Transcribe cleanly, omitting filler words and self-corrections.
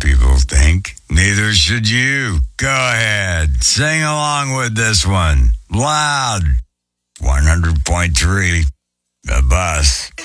people think. Neither should you. Go ahead. Sing along with this one. Loud. 100.3. The Bus.